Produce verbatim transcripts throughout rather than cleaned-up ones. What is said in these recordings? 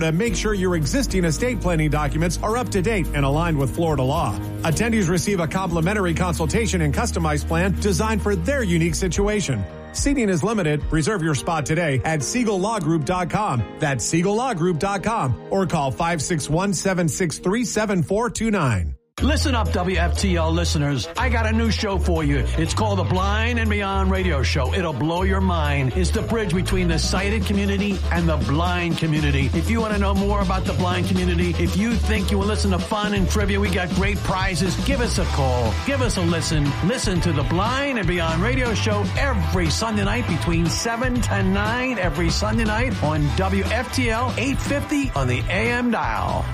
and make sure your existing estate planning documents are up to date and aligned with Florida law. Attendees receive a complimentary consultation and customized plan designed for their unique situation. Seating is limited. Reserve your spot today at Siegel Law Group dot com. That's Siegel Law Group dot com or call five six one, seven six three, seven four two nine. Listen up, W F T L listeners. I got a new show for you. It's called The Blind and Beyond Radio Show. It'll blow your mind. It's the bridge between the sighted community and the blind community. If you want to know more about the blind community, if you think you will listen to fun and trivia, we got great prizes. Give us a call. Give us a listen. Listen to The Blind and Beyond Radio Show every Sunday night between seven to nine every Sunday night on W F T L eight fifty on the A M dial.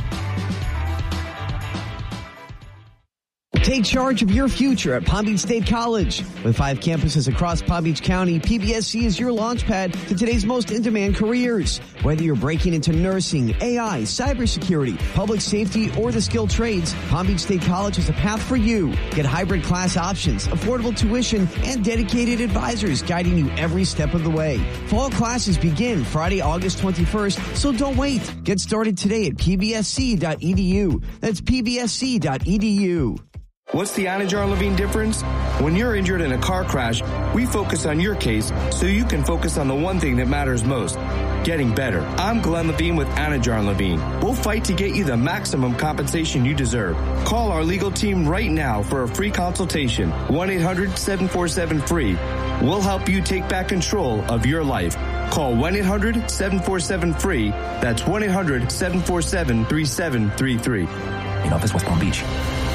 Take charge of your future at Palm Beach State College. With five campuses across Palm Beach County, P B S C is your launchpad to today's most in-demand careers. Whether you're breaking into nursing, A I, cybersecurity, public safety, or the skilled trades, Palm Beach State College is a path for you. Get hybrid class options, affordable tuition, and dedicated advisors guiding you every step of the way. Fall classes begin Friday, August twenty-first, so don't wait. Get started today at P B S C dot E D U. That's P B S C dot E D U. What's the Anajar Levine difference? When you're injured in a car crash, we focus on your case so you can focus on the one thing that matters most, getting better. I'm Glenn Levine with Anajar Levine. We'll fight to get you the maximum compensation you deserve. Call our legal team right now for a free consultation. one eight hundred, seven four seven, free. We'll help you take back control of your life. Call one eight hundred, seven four seven, free. That's one eight hundred, seven four seven, three seven three three. In office, West Palm Beach.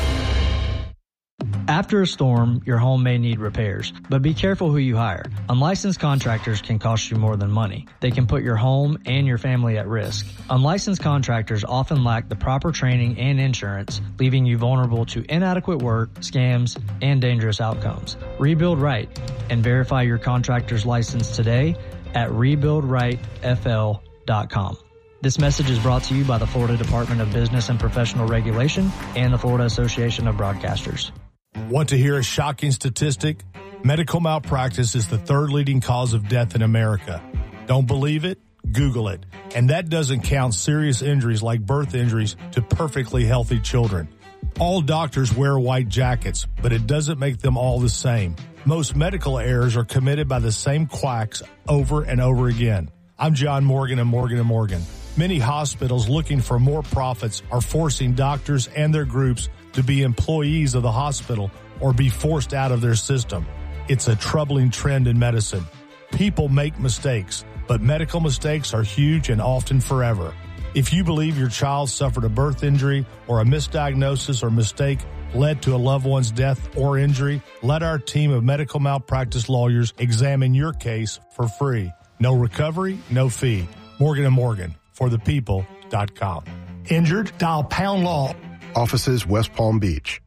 After a storm, your home may need repairs, but be careful who you hire. Unlicensed contractors can cost you more than money. They can put your home and your family at risk. Unlicensed contractors often lack the proper training and insurance, leaving you vulnerable to inadequate work, scams, and dangerous outcomes. Rebuild right and verify your contractor's license today at rebuild right F L dot com. This message is brought to you by the Florida Department of Business and Professional Regulation and the Florida Association of Broadcasters. Want to hear a shocking statistic? Medical malpractice is the third leading cause of death in America. Don't believe it? Google it. And that doesn't count serious injuries like birth injuries to perfectly healthy children. All doctors wear white jackets, but it doesn't make them all the same. Most medical errors are committed by the same quacks over and over again. I'm John Morgan of Morgan and Morgan. Many hospitals looking for more profits are forcing doctors and their groups to be employees of the hospital or be forced out of their system. It's a troubling trend in medicine. People make mistakes, but medical mistakes are huge and often forever. If you believe your child suffered a birth injury or a misdiagnosis or mistake led to a loved one's death or injury, let our team of medical malpractice lawyers examine your case for free. No recovery, no fee. Morgan and Morgan, for the people dot com. Injured? Dial pound law. Offices, West Palm Beach.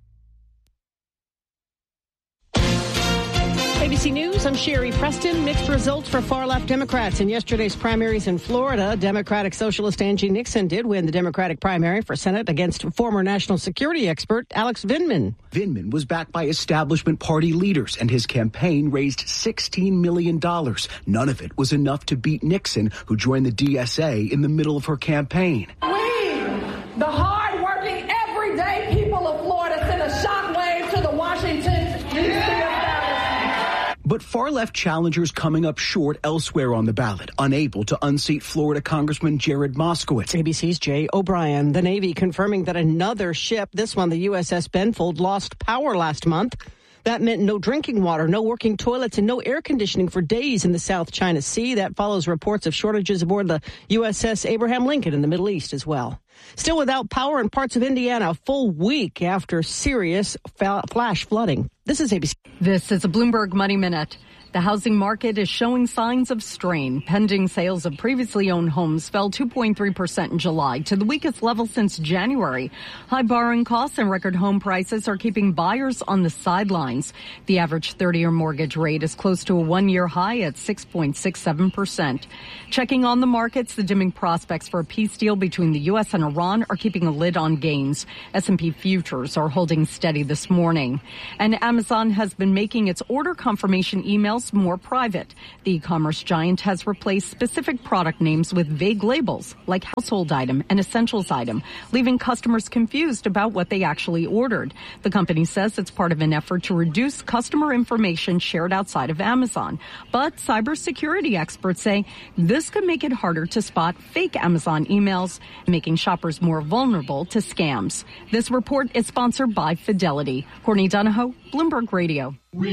A B C News, I'm Sherry Preston. Mixed results for far-left Democrats in yesterday's primaries in Florida. Democratic Socialist Angie Nixon did win the Democratic primary for Senate against former national security expert Alex Vindman. Vindman was backed by establishment party leaders, and his campaign raised sixteen million dollars. None of it was enough to beat Nixon, who joined the D S A in the middle of her campaign. We, the hard-working, everyday people of Florida, send a shockwave to the Washington, D C establishment. But far-left challengers coming up short elsewhere on the ballot, unable to unseat Florida Congressman Jared Moskowitz. A B C's Jay O'Brien. The Navy confirming that another ship, this one the U S S Benfold, lost power last month. That meant no drinking water, no working toilets, and no air conditioning for days in the South China Sea. That follows reports of shortages aboard the U S S Abraham Lincoln in the Middle East as well. Still without power in parts of Indiana a full week after serious flash flooding. This is A B C. This is a Bloomberg Money Minute. The housing market is showing signs of strain. Pending sales of previously owned homes fell two point three percent in July to the weakest level since January. High borrowing costs and record home prices are keeping buyers on the sidelines. The average thirty-year mortgage rate is close to a one-year high at six point six seven percent. Checking on the markets, the dimming prospects for a peace deal between the U S and Iran are keeping a lid on gains. S and P futures are holding steady this morning. And Amazon has been making its order confirmation email else more private. The e-commerce giant has replaced specific product names with vague labels like household item and essentials item, leaving customers confused about what they actually ordered. The company says it's part of an effort to reduce customer information shared outside of Amazon. But cybersecurity experts say this could make it harder to spot fake Amazon emails, making shoppers more vulnerable to scams. This report is sponsored by Fidelity. Courtney Donahoe, Bloomberg Radio.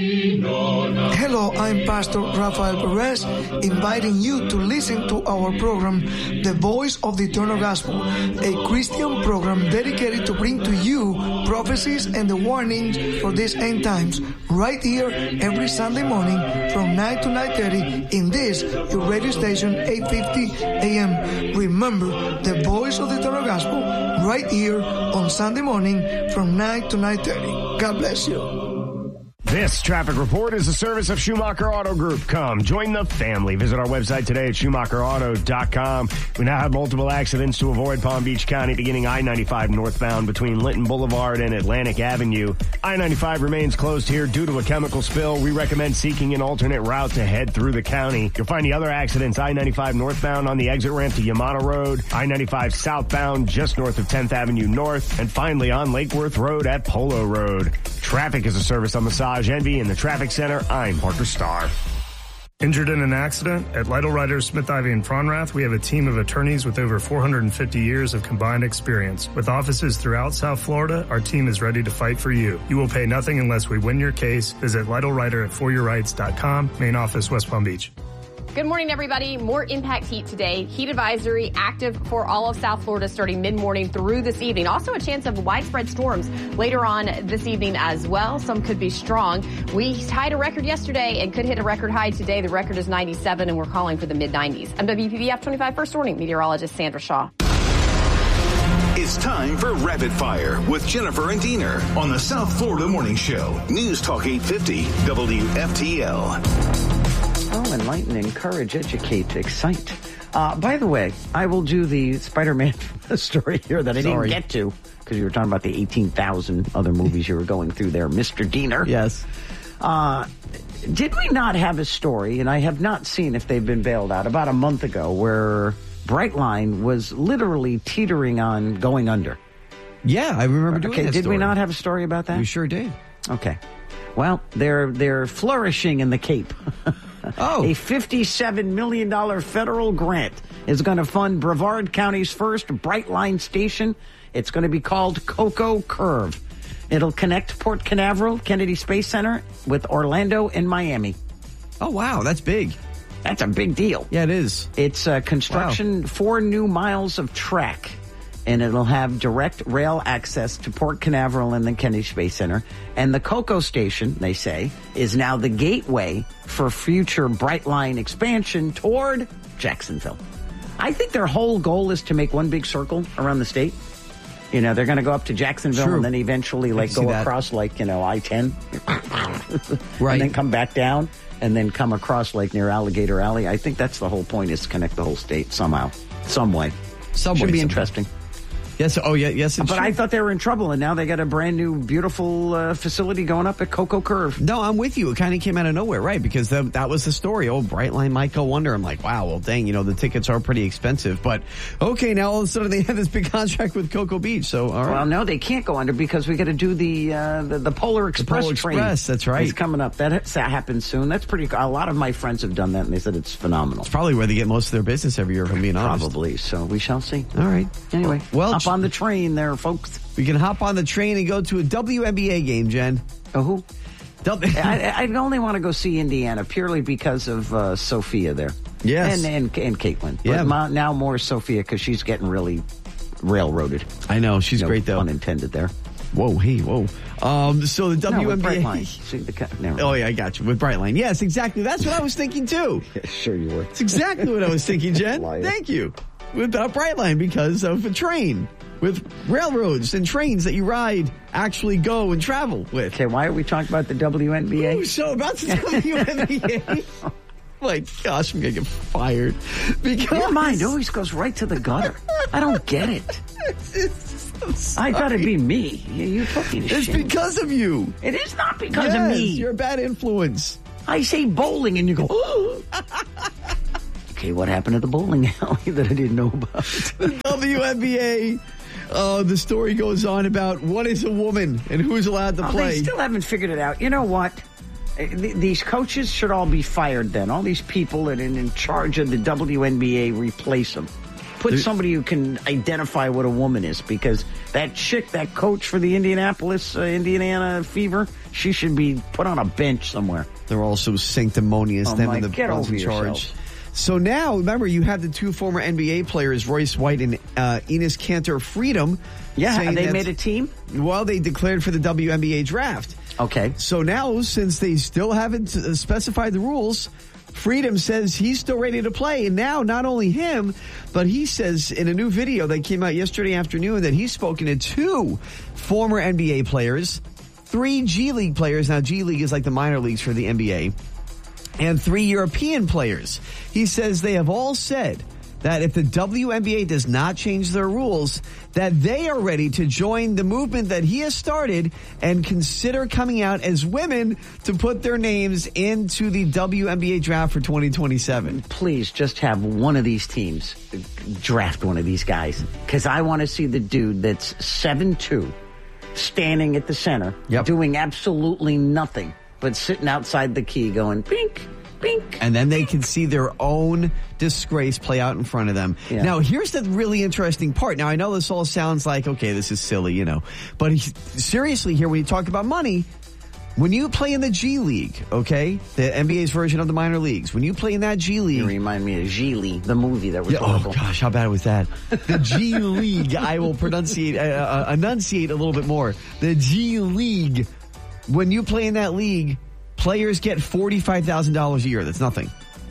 Hello, I'm Pastor Rafael Perez, inviting you to listen to our program, The Voice of the Eternal Gospel, a Christian program dedicated to bring to you prophecies and the warnings for these end times, right here every Sunday morning from nine to nine thirty in this, your radio station, eight fifty A M. Remember, The Voice of the Eternal Gospel, right here on Sunday morning from nine to nine thirty. God bless you. This traffic report is a service of Schumacher Auto Group. Come, join the family. Visit our website today at schumacher auto dot com. We now have multiple accidents to avoid Palm Beach County, beginning I ninety-five northbound between Linton Boulevard and Atlantic Avenue. I ninety-five remains closed here due to a chemical spill. We recommend seeking an alternate route to head through the county. You'll find the other accidents I ninety-five northbound on the exit ramp to Yamana Road, I ninety-five southbound just north of tenth Avenue North, and finally on Lake Worth Road at Polo Road. Traffic is a service on Massage Envy in the Traffic Center. I'm Parker Starr. Injured in an accident? At Lytle Writers, Smith Ivy and Fronrath, we have a team of attorneys with over four hundred fifty years of combined experience. With offices throughout South Florida, our team is ready to fight for you. You will pay nothing unless we win your case. Visit Lytle Writer at for your rights dot com. Main office, West Palm Beach. Good morning, everybody. More impact heat today. Heat advisory active for all of South Florida starting mid-morning through this evening. Also a chance of widespread storms later on this evening as well. Some could be strong. We tied a record yesterday and could hit a record high today. The record is ninety-seven, and we're calling for the mid nineties. I'm W P B F twenty-five First Warning meteorologist Sandra Shaw. It's time for Rapid Fire with Jennifer and Diener on the South Florida Morning Show. News Talk eight fifty W F T L. Oh, enlighten, encourage, educate, excite. Uh, by the way, I will do the Spider-Man story here that I Sorry. didn't get to because you were talking about the eighteen thousand other movies you were going through there, Mister Diener. Yes. Uh, did we not have a story, and I have not seen if they've been bailed out, about a month ago where Brightline was literally teetering on going under? Yeah, I remember doing okay, that did story. we not have a story about that? We sure did. Okay. Well, they're they're flourishing in the Cape. Oh. A fifty-seven million dollars federal grant is going to fund Brevard County's first Brightline station. It's going to be called Cocoa Curve. It'll connect Port Canaveral, Kennedy Space Center, with Orlando and Miami. Oh, wow. That's big. That's a big deal. Yeah, it is. It's uh, construction, wow. four new miles of track, and it'll have direct rail access to Port Canaveral and the Kennedy Space Center. And the Cocoa Station, they say, is now the gateway for future Brightline expansion toward Jacksonville. I think their whole goal is to make one big circle around the state. You know, they're going to go up to Jacksonville True. and then eventually, like, go across, like, you know, I ten. Right. And then come back down and then come across, like, near Alligator Alley. I think that's the whole point, is to connect the whole state somehow, some way. Some Should way, be some interesting. Way. Yes. Oh, yeah. Yes. But should. I thought they were in trouble, and now they got a brand new, beautiful uh, facility going up at Cocoa Curve. No, I'm with you. It kind of came out of nowhere, right? Because the, that was the story. Oh, Brightline might go under. I'm like, wow. Well, dang. You know, the tickets are pretty expensive, but okay. Now all of a sudden they have this big contract with Cocoa Beach. So all right. Well, no, they can't go under because we got to do the, uh, the the Polar Express the Polar train. Express. That's right. It's coming up. That, that happens soon. That's pretty. A lot of my friends have done that, and they said it's phenomenal. It's probably where they get most of their business every year, if I'm being honest. Probably. So we shall see. All right. Anyway, well, up on the train there. Folks, we can hop on the train and go to a W N B A game, Jen. Oh, who? I, I only want to go see Indiana purely because of uh, Sophia there. Yes. And and, and Caitlin. Yeah. But ma- now more Sophia because she's getting really railroaded. I know. She's no great, though. Pun intended there. Whoa, hey, whoa. Um, so the W N B A. No, with Brightline. See, the, never oh, yeah, I got you. With Brightline. Yes, exactly. That's what I was thinking, too. Yeah, sure you were. It's exactly what I was thinking, Jen. Thank you. With uh, Brightline because of a train. With railroads and trains that you ride, actually go and travel with. Okay, why are we talking about the W N B A? Ooh, so about the W N B A. My gosh, I'm going to get fired. Because your mind always goes right to the gutter. I don't get it. I thought it'd be me. You, you took me to It's shit. because of you. It is not because yes, of me. You're a bad influence. I say bowling, and you go, oh. Okay, what happened at the bowling alley that I didn't know about? The W N B A, uh, the story goes on about what is a woman and who's allowed to oh, play. They still haven't figured it out. You know what? These coaches should all be fired then. All these people that are in charge of the W N B A, replace them. Put somebody who can identify what a woman is, because that chick, that coach for the Indianapolis, uh, Indiana Fever, she should be put on a bench somewhere. They're all so sanctimonious, Oh, them Mike, and the get ones over in charge. yourself. So now, remember, you have the two former N B A players, Royce White and uh, Enes Kanter Freedom. Yeah, they made a team? Well, they declared for the W N B A draft. Okay. So now, since they still haven't uh, specified the rules, Freedom says he's still ready to play. And now, not only him, but he says in a new video that came out yesterday afternoon that he's spoken to two former N B A players, three G League players. Now, G League is like the minor leagues for the N B A. And three European players. He says they have all said that if the W N B A does not change their rules, that they are ready to join the movement that he has started and consider coming out as women to put their names into the W N B A draft for twenty twenty-seven. Please just have one of these teams draft one of these guys, because I want to see the dude that's seven two standing at the center, yep. doing absolutely nothing but sitting outside the key going, pink, pink. And then they can see their own disgrace play out in front of them. Yeah. Now, here's the really interesting part. Now, I know this all sounds like, okay, this is silly, you know. But he, seriously here, when you talk about money, when you play in the G League, okay, the N B A's version of the minor leagues, when you play in that G League. You remind me of G League, the movie that was yeah, horrible. Oh, gosh, how bad was that? The G League, I will pronunciate, uh, uh, enunciate a little bit more. The G League, when you play in that league, players get forty-five thousand dollars a year. That's nothing.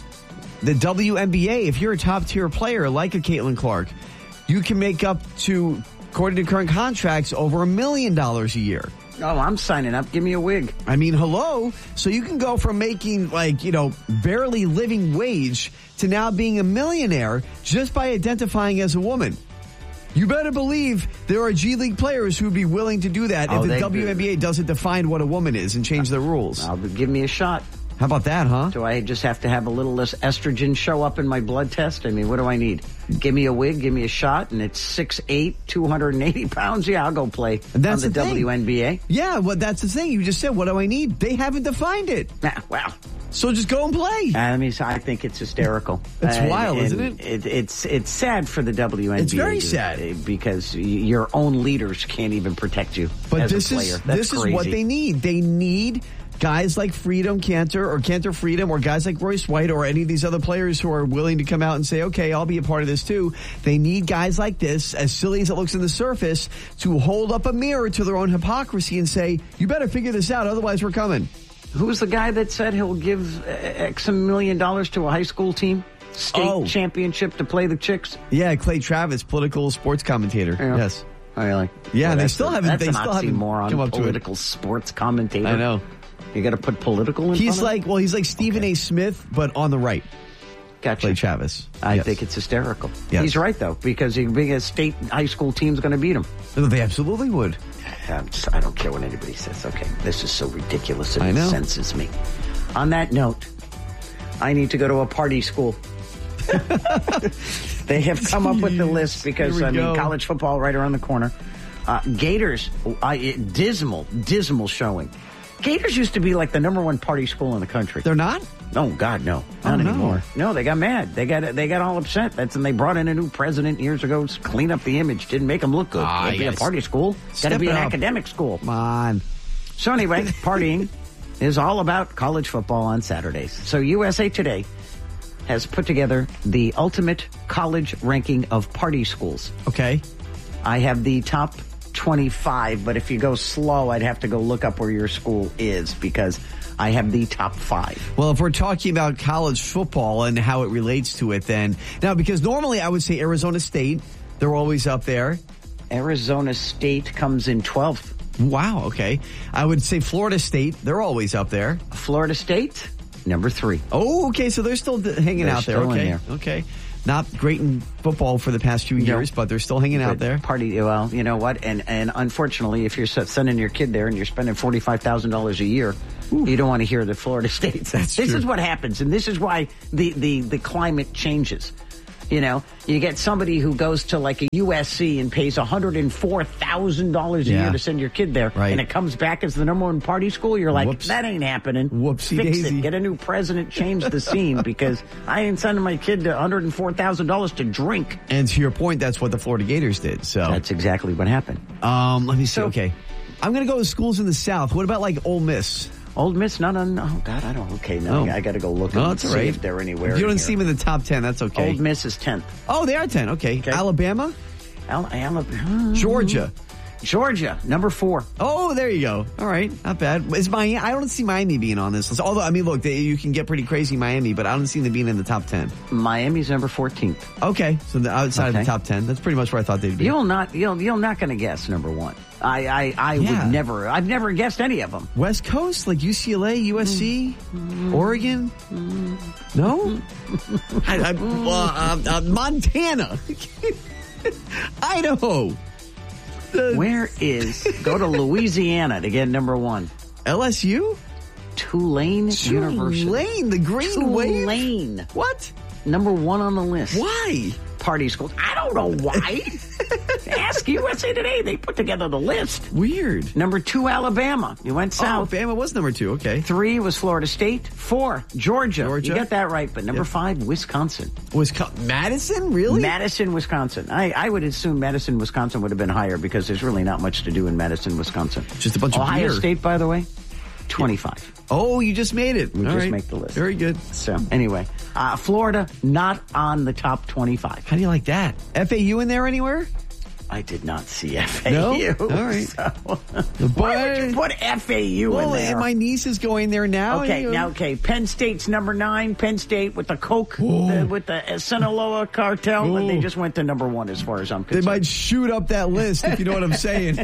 The W N B A, if you're a top-tier player like a Caitlin Clark, you can make up to, according to current contracts, over a million dollars a year. Oh, I'm signing up. Give me a wig. I mean, hello? So you can go from making, like, you know, barely living wage to now being a millionaire just by identifying as a woman. You better believe there are G League players who would be willing to do that Oh, if the they- W N B A doesn't define what a woman is and change their rules. I'll give me a shot. How about that, huh? Do I just have to have a little less estrogen show up in my blood test? I mean, what do I need? Give me a wig, give me a shot, and it's six eight, two hundred eighty pounds. Yeah, I'll go play And that's on the, the thing. W N B A. Yeah, well, that's the thing. You just said, what do I need? They haven't defined it. Nah, wow. So just go and play. I mean, I think it's hysterical. It's Uh, wild, and isn't it? it? It's it's sad for the W N B A. It's very to- sad. because y- your own leaders can't even protect you But as this a player. is That's this crazy. is what they need. They need guys like Freedom Cantor or Cantor Freedom or guys like Royce White or any of these other players who are willing to come out and say, okay, I'll be a part of this too. They need guys like this, as silly as it looks on the surface, to hold up a mirror to their own hypocrisy and say, you better figure this out, otherwise we're coming. Who's the guy that said he'll give uh, X million dollars to a high school team? State Oh. championship to play the chicks? Yeah, Clay Travis, political sports commentator. Yeah. Yes. Oh, really? Yeah, Well, they that's still a- haven't. That's They an still haven't oxymoron, come up to it. political sports commentator. I know. You got to put political in He's front of like, well, he's like Stephen A. Smith, but on the right. Gotcha. Clay Travis. I Yes. think it's hysterical. Yes. He's right, though, because the biggest state high school team's going to beat him. No, they absolutely would. I'm just, I don't care what anybody says. Okay, this is so ridiculous. It I know. incenses me. On that note, I need to go to a party school. They have come up with the list because, Here we I mean, go. college football right around the corner. Uh, Gators, I, dismal, dismal showing. Gators used to be like the number one party school in the country. They're not? Oh God, no, Oh, not no. anymore. No, they got mad. They got they got all upset. That's and they brought in a new president years ago to clean up the image. Didn't make them look good. Ah, Can't be a yes. party school. Got to Step be it an up. academic school. Come on. So anyway, partying is all about college football on Saturdays. So U S A Today has put together the ultimate college ranking of party schools. Okay. I have the top twenty-five, but if you go slow, I'd have to go look up where your school is because I have the top five. Well, if we're talking about college football and how it relates to it, then now, because normally I would say Arizona State, they're always up there. Arizona State comes in twelfth. Wow. Okay. I would say Florida State, they're always up there. Florida State, number three. Oh, okay. So they're still d- hanging They're out there. still in Okay. there. Okay. Not great in football for the past few years, but they're still hanging out But there. Party, well, you know what? And and unfortunately, if you're s- sending your kid there and you're spending forty-five thousand dollars a year, Ooh. You don't want to hear the Florida State. That's this true. is what happens, and this is why the, the, the climate changes. You know, you get somebody who goes to like a U S C and pays one hundred four thousand dollars a Yeah. year to send your kid there, Right. and it comes back as the number one party school. You're like, Whoops. that ain't happening. Whoopsie Fix daisy. it. Get a new president, change the scene, because I ain't sending my kid to one hundred four thousand dollars to drink. And to your point, that's what the Florida Gators did. So That's exactly what happened. Um, let me see. So- okay. I'm going to go with schools in the South. What about like Ole Miss? Ole Miss, no, no, no. Oh, God, I don't. Okay, no, Oh. I got to go look No, and that's see all right. if they're anywhere. If you in don't here. see them in the top ten, that's okay. Ole Miss is tenth. Oh, they are ten. Okay. Okay. Alabama? Al- Alabama. Georgia. Georgia, number four. Oh, there you go. All right. Not bad. Is Miami, I don't see Miami being on this list. Although, I mean, look, they, you can get pretty crazy in Miami, but I don't see them being in the top ten. Miami's number fourteenth. Okay. So the outside Okay. of the top ten. That's pretty much where I thought they'd be. You'll not, you'll, you're not going to guess number one. I, I, I Yeah. would never. I've never guessed any of them. West Coast, like U C L A, U S C, Mm. Oregon? No? I, I, uh, uh, uh, Montana. Idaho. The- Where is? Go to Louisiana to get number one. L S U? Tulane, University. Tulane, the Green Wave? Tulane. What? Number one on the list. Why? Party schools. I don't know why. Ask U S A Today. They put together the list. Weird. Number two, Alabama. You went Oh, south. Alabama was number two. Okay. Three was Florida State. Four, Georgia. Georgia. You got that right. But number Yep. five, Wisconsin. Wisconsin? Madison? Really? Madison, Wisconsin. I, I would assume Madison, Wisconsin would have been higher because there's really not much to do in Madison, Wisconsin. Just a bunch of Ohio beer. State, by the way, twenty-five. Oh, you just made it. We All just right. make the list. Very good. So anyway, uh, Florida not on the top twenty-five. How do you like that? F A U in there anywhere? I did not see F A U. No? All right. So, The why would you put F A U Well, in there? and my niece is going there now. Okay, you know. now okay. Penn State's number nine. Penn State with the Coke, the, with the uh, Sinaloa cartel, and they Ooh. just went to number one as far as I'm They concerned. might shoot up that list if you know what I'm saying.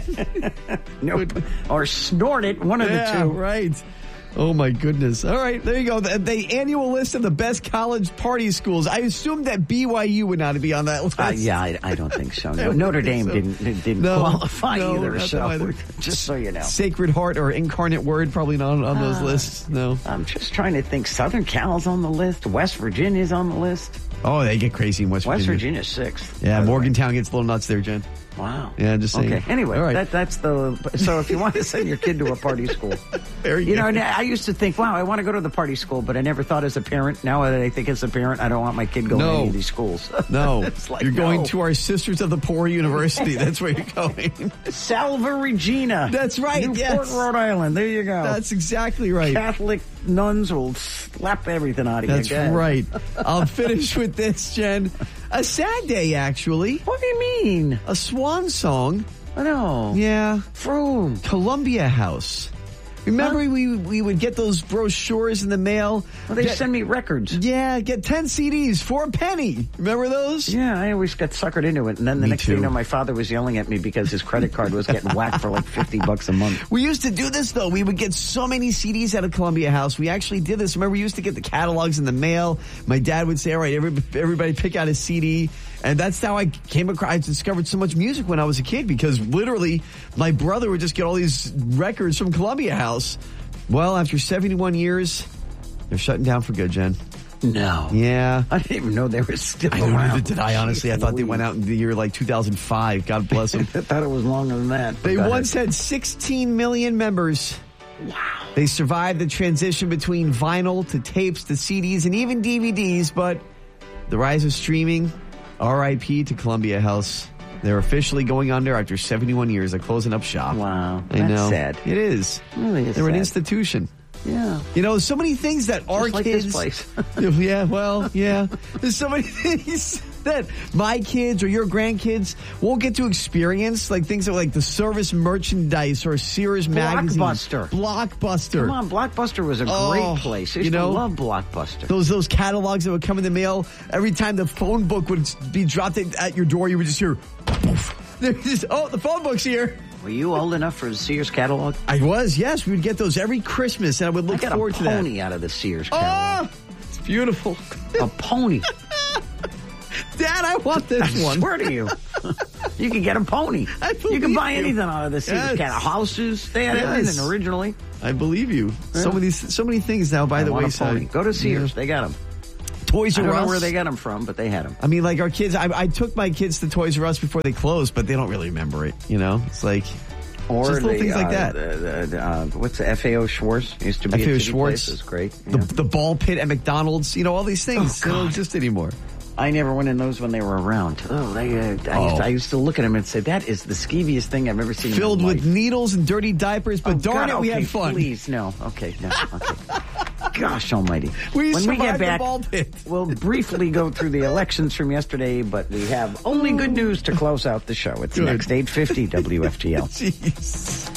Nope. Or snort it. One of yeah, the two. right. Oh my goodness. All right, there you go. The, the annual list of the best college party schools. I assumed that B Y U would not be on that list. Uh, yeah, I, I don't think so. I No, don't Notre think Dame so. didn't didn't No, qualify no, either. not So them either. just so you know, Sacred Heart or Incarnate Word probably not on, on those Uh, lists. No. I'm just trying to think. Southern Cal's on the list. West Virginia's on the list. Oh, they get crazy in West West Virginia. Virginia's sixth. Yeah, by the way. Morgantown gets a little nuts there, Jen. Wow. Yeah, just saying. Okay. Anyway, All right. that that's the. So if you want to send your kid to a party school, Very you know, good. and I used to think, wow, I want to go to the party school, but I never thought as a parent. Now that I think as a parent, I don't want my kid going No. to any of these schools. No, It's like, you're going no. to our Sisters of the Poor University. That's where you're going. Salva Regina. That's right, Newport, yes. Rhode Island. There you go. That's exactly right. Catholic nuns will slap everything out of That's you. Go ahead. right. I'll finish with this, Jen. A sad day, actually. What do you mean? A swan song. I know. Yeah. From Columbia House. Remember, Huh? we we would get those brochures in the mail. Well, they Get- send me records. Yeah, get ten C Ds for a penny. Remember those? Yeah, I always got suckered into it. And then the Me next thing you too. know, my father was yelling at me because his credit card was getting whacked for like fifty bucks a month. We used to do this, though. We would get so many C Ds out of Columbia House. We actually did this. Remember, we used to get the catalogs in the mail. My dad would say, all right, every, everybody pick out a C D. And that's how I came across, I discovered so much music when I was a kid because literally my brother would just get all these records from Columbia House. Well, after seventy-one years, they're shutting down for good, Jen. No. Yeah. I didn't even know they were still I don't around. know, did I honestly? I thought they Jeez went out in the year like two thousand five. God bless them. I thought it was longer than that. They Go ahead. once had sixteen million members. Wow. They survived the transition between vinyl to tapes to C Ds and even D V Ds, but the rise of streaming, R I P to Columbia House. They're officially going under after seventy-one years. They're closing up shop. Wow. I That's know. sad. It is. It really is They're an sad. institution. Yeah. You know, so many things that our Just like kids. this place. Yeah, well, yeah. There's so many things that my kids or your grandkids won't get to experience, like things that like the service merchandise or Sears magazine. Blockbuster. Blockbuster. Come on, Blockbuster was a Oh, great place. I used you know, to love Blockbuster. Those those catalogs that would come in the mail every time the phone book would be dropped at at your door, you would just hear, poof. There's just, oh, the phone book's here. Were you old enough for the Sears catalog? I was, yes. We would get those every Christmas, and I would look I got forward a to that. pony out of the Sears catalog. Oh, it's beautiful. A pony. Dad, I want this I one. swear to you. You could get a pony. You can buy anything out of the Sears Yes. catalog. Houses. They had Yes. everything originally. I believe you. Yeah. So many, so many things now. By I the want a wayside, pony. Go to Sears. Yeah. They got them. Toys I R don't Us. know where they got them from, but they had them. I mean, like our kids. I, I took my kids to Toys R Us before they closed, but they don't really remember it. You know, it's like Or just little the, things like uh, that. The, the, uh, what's the F A O Schwartz used to be F A O at City Schwartz. Place. It's great. The, the ball pit at McDonald's. You know, all these things. Oh, they don't God. exist anymore. I never went in those when they were around. Oh, they, uh, I, used Oh. to, I used to look at them and say, that is the skeeviest thing I've ever seen. Filled in my with life. needles and dirty diapers, but Oh, darn God, it, we okay, had fun. Please, no. Okay, no. Okay. Gosh almighty. We when we survived get the back, ball pit. we'll briefly go through the elections from yesterday, but we have only good news to close out the show. It's Good. next, eight fifty W F T L. Jeez.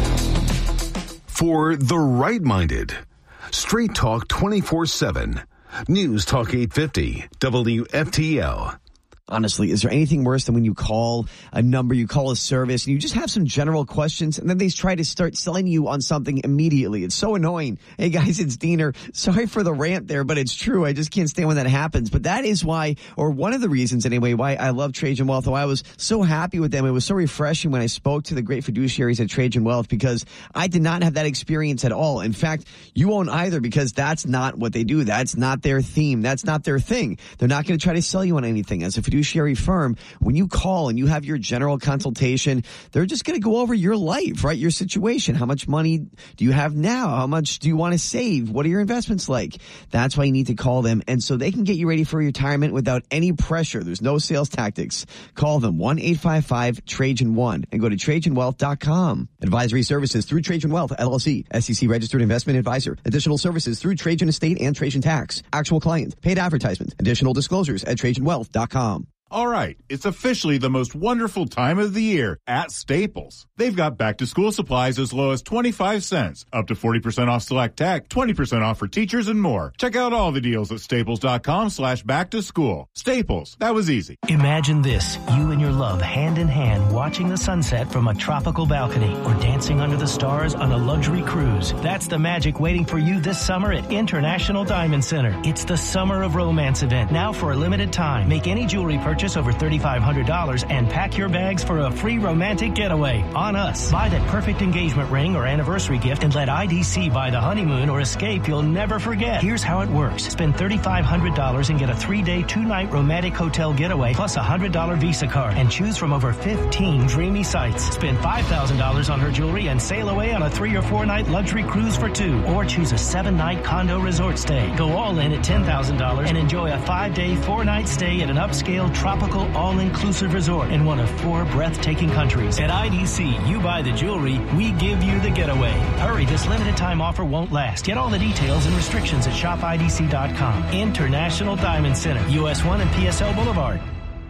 For the right-minded, Straight Talk twenty-four seven. News Talk eight fifty W F T L. Honestly, is there anything worse than when you call a number, you call a service, and you just have some general questions, and then they try to start selling you on something immediately? It's so annoying. Hey, guys, it's Diener. Sorry for the rant there, but it's true. I just can't stand when that happens. But that is why, or one of the reasons anyway, why I love Trajan Wealth. Why I was so happy with them. It was so refreshing when I spoke to the great fiduciaries at Trajan Wealth, because I did not have that experience at all. In fact, you won't either, because that's not what they do. That's not their theme. That's not their thing. They're not going to try to sell you on anything. As a fiduciary firm, when you call and you have your general consultation, they're just going to go over your life, right? Your situation. How much money do you have now? How much do you want to save? What are your investments like? That's why you need to call them. And so they can get you ready for retirement without any pressure. There's no sales tactics. Call them one eight five five Trajan one and go to Trajan Wealth dot com. Advisory services through Trajan Wealth, L L C, S E C registered investment advisor. Additional services through Trajan Estate and Trajan Tax. Actual client. Paid advertisement. Additional disclosures at Trajan Wealth dot com. All right, it's officially the most wonderful time of the year at Staples. They've got back-to-school supplies as low as twenty-five cents, up to forty percent off select tech, twenty percent off for teachers, and more. Check out all the deals at staples.com slash back-to-school. Staples, that was easy. Imagine this, you and your love hand in hand watching the sunset from a tropical balcony or dancing under the stars on a luxury cruise. That's the magic waiting for you this summer at International Diamond Center. It's the Summer of Romance event, now for a limited time. Make any jewelry purchase over thirty-five hundred dollars and pack your bags for a free romantic getaway on us. Buy that perfect engagement ring or anniversary gift and let I D C buy the honeymoon or escape you'll never forget. Here's how it works. Spend thirty-five hundred dollars and get a three-day, two-night romantic hotel getaway plus a one hundred dollars Visa card and choose from over fifteen dreamy sites. Spend five thousand dollars on her jewelry and sail away on a three or four-night luxury cruise for two, or choose a seven-night condo resort stay. Go all in at ten thousand dollars and enjoy a five-day, four-night stay at an upscale tropical all-inclusive resort in one of four breathtaking countries. At I D C, you buy the jewelry, we give you the getaway. Hurry, this limited time offer won't last. Get all the details and restrictions at shop I D C dot com. International Diamond Center, U S one and P S L Boulevard.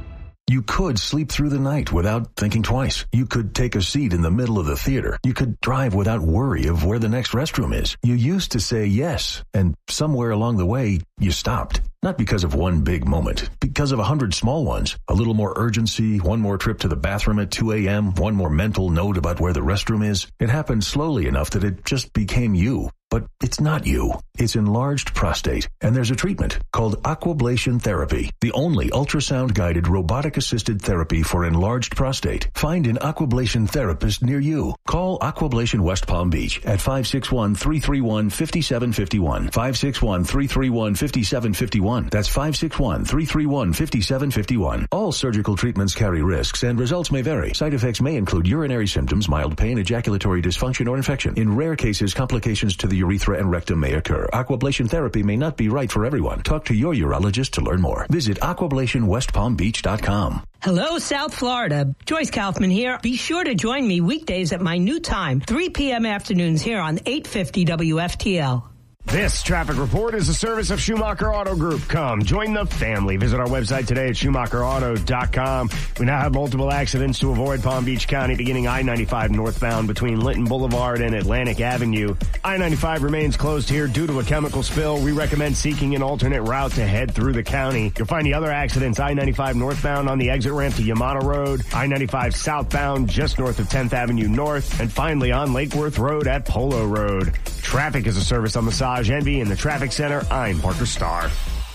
You could sleep through the night without thinking twice. You could take a seat in the middle of the theater. You could drive without worry of where the next restroom is. You used to say yes, and somewhere along the way, you stopped. Not because of one big moment, because of a hundred small ones. A little more urgency, one more trip to the bathroom at two a.m., one more mental note about where the restroom is. It happened slowly enough that it just became you. But it's not you. It's enlarged prostate. And there's a treatment called Aquablation Therapy, the only ultrasound-guided robotic-assisted therapy for enlarged prostate. Find an Aquablation therapist near you. Call Aquablation West Palm Beach at five six one, three three one, five seven five one. five six one, three three one, five seven five one. That's five six one, three three one, five seven five one. All surgical treatments carry risks and results may vary. Side effects may include urinary symptoms, mild pain, ejaculatory dysfunction, or infection. In rare cases, complications to the urethra and rectum may occur. Aquablation therapy may not be right for everyone. Talk to your urologist to learn more. Visit aquablation west palm beach dot com. Hello, South Florida. Joyce Kaufman here. Be sure to join me weekdays at my new time, three p.m. afternoons here on eight fifty W F T L. This traffic report is a service of Schumacher Auto Group. Come, join the family. Visit our website today at schumacher auto dot com. We now have multiple accidents to avoid Palm Beach County, beginning I ninety-five northbound between Linton Boulevard and Atlantic Avenue. I ninety-five remains closed here due to a chemical spill. We recommend seeking an alternate route to head through the county. You'll find the other accidents I ninety-five northbound on the exit ramp to Yamana Road, I ninety-five southbound just north of tenth Avenue North, and finally on Lake Worth Road at Polo Road. Traffic is a service on Massage Envy in the Traffic Center. I'm Parker Starr.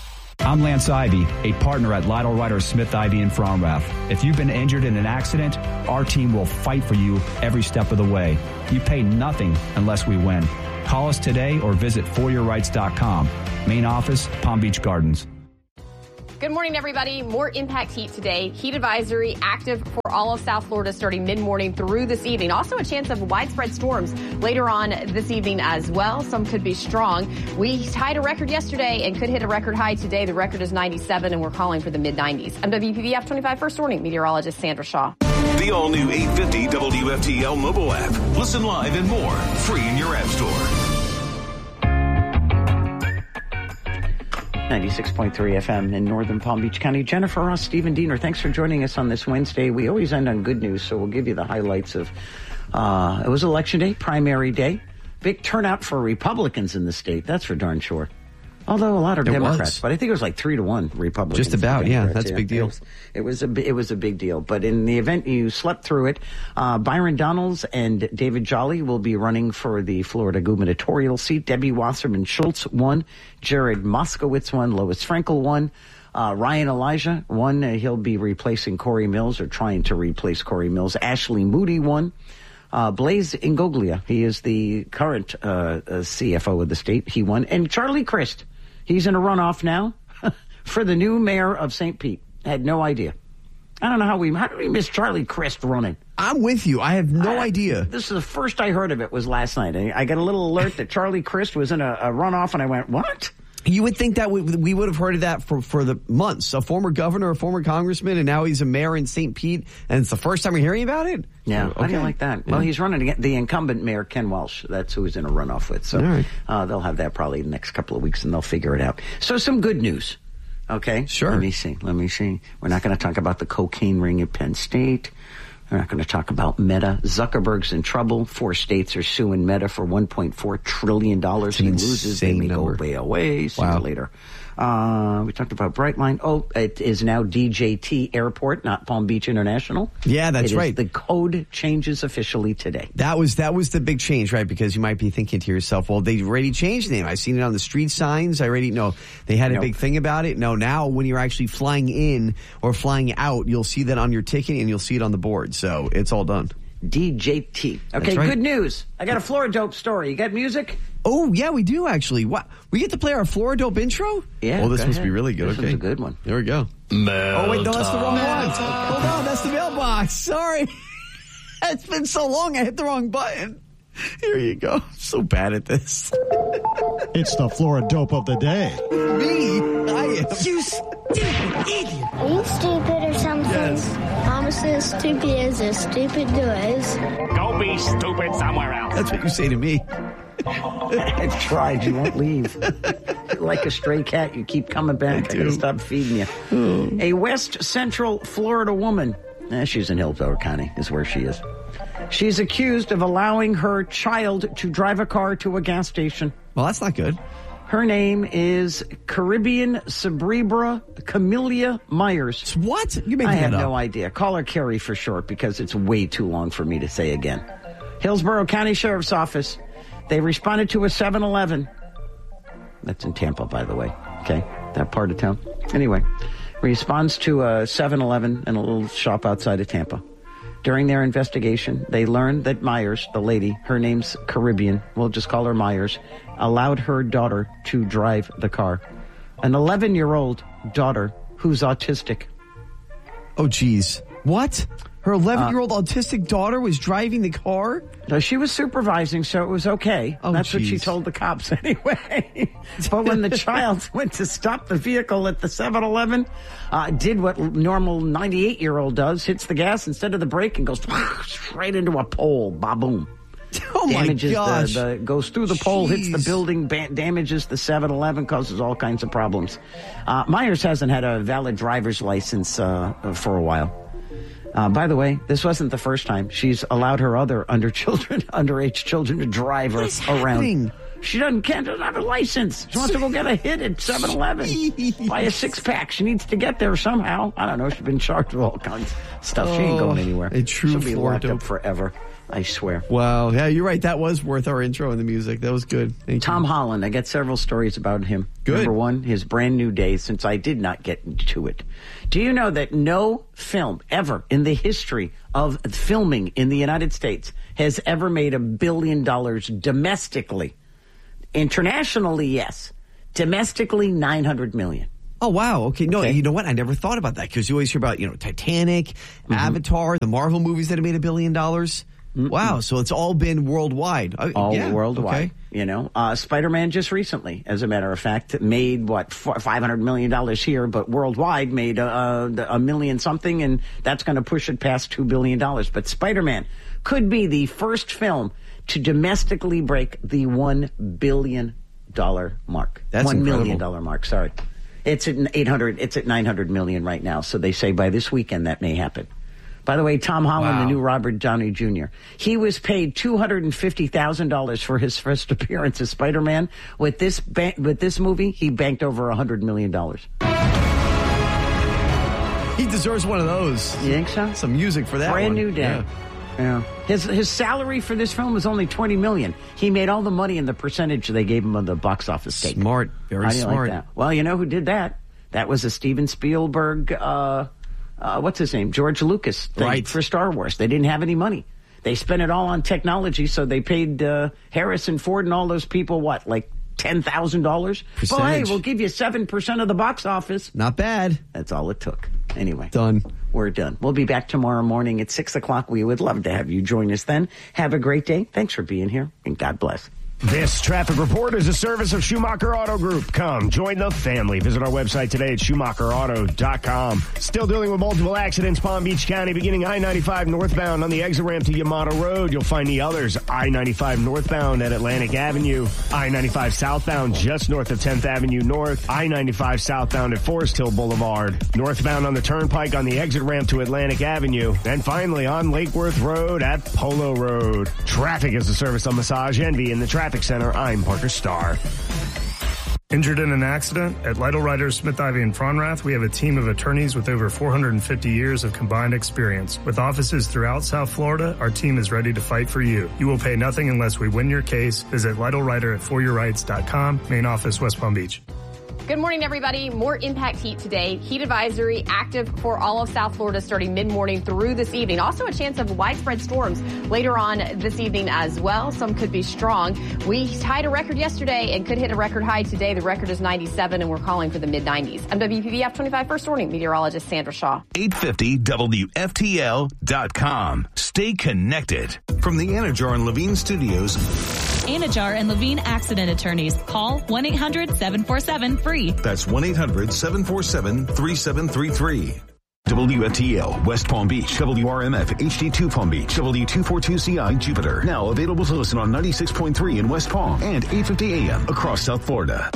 I'm Lance Ivy, a partner at Lytle Ryder Smith Ivy in Fromrath. If you've been injured in an accident, our team will fight for you every step of the way. You pay nothing unless we win. Call us today or visit for your rights dot com. Main office, Palm Beach Gardens. Good morning, everybody. More impact heat today. Heat advisory active for all of South Florida starting mid-morning through this evening. Also a chance of widespread storms later on this evening as well. Some could be strong. We tied a record yesterday and could hit a record high today. The record is ninety-seven, and we're calling for the mid-nineties. I'm W P B F twenty-five First Warning meteorologist Sandra Shaw. The all-new eight fifty W F T L mobile app. Listen live and more. Free in your app store. ninety-six point three F M in northern Palm Beach County. Jennifer Ross, Stephen Diener, thanks for joining us on this Wednesday. We always end on good news, so we'll give you the highlights of, uh, it was election day, primary day. Big turnout for Republicans in the state, that's for darn sure. Although a lot of It Democrats, was. but I think it was like three to one Republicans. Just about, yeah. Democrats, That's a big deal. It was, it was a bi- it was a big deal. But in the event you slept through it, uh, Byron Donalds and David Jolly will be running for the Florida gubernatorial seat. Debbie Wasserman Schultz won. Jared Moskowitz won. Lois Frankel won. Uh, Ryan Elijah won. Uh, he'll be replacing Corey Mills, or trying to replace Corey Mills. Ashley Moody won. Uh, Blaise Ingoglia, he is the current uh, uh, C F O of the state. He won. And Charlie Crist. He's in a runoff now for the new mayor of Saint Pete. I had no idea. I don't know how we, how did we miss Charlie Crist running? I'm with you. I have no I, idea. This is the first I heard of it was last night. I, I got a little alert that Charlie Crist was in a, a runoff, and I went, what? You would think that we, we would have heard of that for, for the months. A former governor, a former congressman, and now he's a mayor in Saint Pete, and it's the first time we're hearing about it? Yeah, okay. I didn't like that. Yeah. Well, he's running against the incumbent mayor, Ken Walsh. That's who he's in a runoff with. So right. uh, they'll have that probably the next couple of weeks, and they'll figure it out. So some good news. Okay? Sure. Let me see. Let me see. We're not going to talk about the cocaine ring at Penn State. We're not going to talk about Meta. Zuckerberg's in trouble. Four states are suing Meta for one point four trillion dollars. He loses. They may go away. See you later. Uh, we talked about Brightline. Oh, it is now D J T Airport, not Palm Beach International. Yeah, that's It is- right. The code changes officially today. That was that was the big change, right? Because you might be thinking to yourself, well, they already changed the name. I've seen it on the street signs. I already know they had a Nope. big thing about it. No, now when you're actually flying in or flying out, you'll see that on your ticket and you'll see it on the board. So it's all done. D J T. Okay, That's right. good news. I got a Florida Dope story. You got music? Oh, yeah, we do actually. What? We get to play our Florida Dope intro? Yeah. Oh, this go must ahead. be really good. This okay. was a good one. There we go. Oh, wait, no, that's the wrong one. Hold on, that's the mailbox. Sorry. It's been so long, I hit the wrong button. Here you go. I'm so bad at this. It's the Florida Dope of the day. Me? I am. You stupid idiot. Are you stupid or something? Yes. Promises stupid is as stupid does. Go be stupid somewhere else. That's what you say to me. I've tried. You won't leave. Like a stray cat, you keep coming back. I, I gotta stop feeding you. Hmm. A West Central Florida woman. Eh, she's in Hillsborough County, is where she is. She's accused of allowing her child to drive a car to a gas station. Well, that's not good. Her name is Caribbean Cerebra Camellia Myers. What? You making I have that up? no idea. Call her Carrie for short because it's way too long for me to say again. Hillsborough County Sheriff's Office. They responded to a seven eleven. That's in Tampa, by the way. Okay, that part of town. Anyway, responds to a seven eleven in a little shop outside of Tampa. During their investigation, they learned that Myers, the lady, her name's Caribbean, we'll just call her Myers, allowed her daughter to drive the car. An eleven-year-old daughter who's autistic. Oh, geez. What? Her eleven-year-old uh, autistic daughter was driving the car? No, she was supervising, so it was okay. Oh, That's geez. what she told the cops anyway. But when the child went to stop the vehicle at the seven eleven, uh, did what normal ninety-eight-year-old does, hits the gas instead of the brake and goes straight into a pole. Ba-boom. Oh, my damages gosh. The, the, goes through the pole, Jeez. hits the building, ba- damages the seven eleven, causes all kinds of problems. Uh, Myers hasn't had a valid driver's license uh, for a while. Uh, by the way, this wasn't the first time. She's allowed her other under children, underage children to drive her What is around. happening? She doesn't, can't, doesn't have a license. She wants to go get a hit at seven eleven. Buy a six-pack. She needs to get there somehow. I don't know. She's been charged with all kinds of stuff. She ain't going anywhere. A true She'll be locked Florida. up forever. I swear. Wow. Yeah, you're right. That was worth our intro in the music. That was good. Thank Tom you. Holland. I got several stories about him. Good. Number one, his brand new days, since I did not get into it. Do you know that no film ever in the history of filming in the United States has ever made a billion dollars domestically? Internationally, yes. Domestically, nine hundred million. Oh, wow. Okay. No, Okay. you know what? I never thought about that because you always hear about, you know, Titanic, Mm-hmm. Avatar, the Marvel movies that have made a billion dollars. Mm-mm. Wow. So it's all been worldwide. Uh, All yeah, worldwide. okay. You know, uh, Spider-Man just recently, as a matter of fact, made what five hundred million dollars here, but worldwide made a, a million something, and that's going to push it past two billion dollars. But Spider-Man could be the first film to domestically break the one billion dollars mark. That's one incredible. million dollars mark. Sorry, it's at eight hundred. It's at nine hundred million right now. So they say by this weekend that may happen. By the way, Tom Holland, Wow. the new Robert Downey Junior He was paid two hundred fifty thousand dollars for his first appearance as Spider-Man. With this ba- with this movie, he banked over one hundred million dollars. He deserves one of those. You think so? Some music for that Brand one. new day. Yeah. Yeah. His his salary for this film was only twenty million dollars. He made all the money in the percentage they gave him on the box office take. Smart. Very How do you smart. like that? Well, you know who did that? That was a Steven Spielberg, uh, uh, what's his name? George Lucas thing Right. for Star Wars. They didn't have any money. They spent it all on technology, so they paid uh, Harrison Ford and all those people, what, like ten thousand dollars? Well, hey, Percentage. we'll give you seven percent of the box office. Not bad. That's all it took. Anyway. Done. We're done. We'll be back tomorrow morning at six o'clock. We would love to have you join us then. Have a great day. Thanks for being here, and God bless. This traffic report is a service of Schumacher Auto Group. Come, join the family. Visit our website today at Schumacher Auto dot com. Still dealing with multiple accidents, Palm Beach County, beginning I ninety-five northbound on the exit ramp to Yamato Road. You'll find the others, I ninety-five northbound at Atlantic Avenue, I ninety-five southbound just north of tenth Avenue North, I ninety-five southbound at Forest Hill Boulevard, northbound on the Turnpike on the exit ramp to Atlantic Avenue, and finally on Lake Worth Road at Polo Road. Traffic is a service of Massage Envy in the Traffic Center. I'm Parker Starr. Injured in an accident? At Lytle Writers, Smith, Ivy, and Fronrath, we have a team of attorneys with over four hundred fifty years of combined experience. With offices throughout South Florida, our team is ready to fight for you. You will pay nothing unless we win your case. Visit Lytle Writer at for your rights dot com. Main office, West Palm Beach. Good morning, everybody. More impact heat today. Heat advisory active for all of South Florida starting mid-morning through this evening. Also a chance of widespread storms later on this evening as well. Some could be strong. We tied a record yesterday and could hit a record high today. The record is ninety-seven, and we're calling for the mid nineties. I'm W P V F twenty-five First Warning meteorologist Sandra Shaw. eight fifty W F T L dot com. Stay connected. From the Anajar and Levine Studios. Anajar and Levine Accident Attorneys. Call one eight hundred seven four seven free. That's one eight hundred seven four seven three seven three three. W F T L, West Palm Beach, W R M F, H D two Palm Beach, W two forty-two C I, Jupiter. Now available to listen on ninety-six point three in West Palm and eight fifty A M across South Florida.